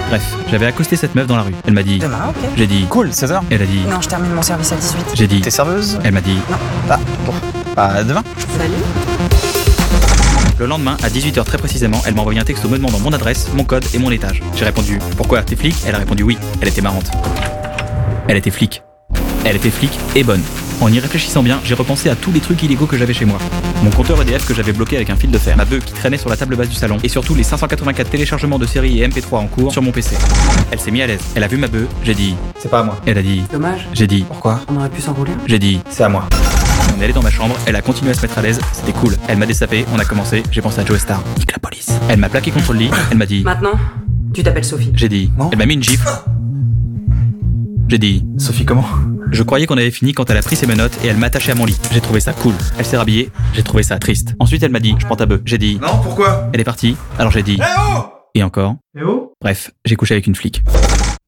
Bref, j'avais accosté cette meuf dans la rue. Elle m'a dit... Demain, ok. J'ai dit... Cool, 16h. Elle a dit... Non, je termine mon service à 18. J'ai dit... T'es serveuse? Elle m'a dit... Ah, bon. Bah, demain. Salut. Le lendemain, à 18h très précisément, elle m'a envoyé un texto me demandant mon adresse, mon code et mon étage. J'ai répondu « Pourquoi, t'es flic ?» Elle a répondu « Oui ». Elle était marrante. Elle était flic. Elle était flic et bonne. En y réfléchissant bien, j'ai repensé à tous les trucs illégaux que j'avais chez moi. Mon compteur EDF que j'avais bloqué avec un fil de fer, ma bœuf qui traînait sur la table basse du salon, et surtout les 584 téléchargements de séries et MP3 en cours sur mon PC. Elle s'est mise à l'aise. Elle a vu ma bœuf, j'ai dit « C'est pas à moi ». Elle a dit « Dommage. J'ai dit « Pourquoi? On aurait pu s'enrouler. J'ai dit C'est à moi. On est allé dans ma chambre, elle a continué à se mettre à l'aise, c'était cool. Elle m'a dessapé, on a commencé, j'ai pensé à Joe Star. Nique la police. Elle m'a plaqué contre le lit, elle m'a dit Maintenant, tu t'appelles Sophie. J'ai dit Non. Elle m'a mis une gifle. J'ai dit Sophie, comment? Je croyais qu'on avait fini quand elle a pris ses menottes et elle m'a attaché à mon lit. J'ai trouvé ça cool. Elle s'est rhabillée, j'ai trouvé ça triste. Ensuite elle m'a dit Je prends ta bœuf. J'ai dit Non, pourquoi? Elle est partie. Alors j'ai dit Eh oh! Et encore. Eh oh! Bref, j'ai couché avec une flic.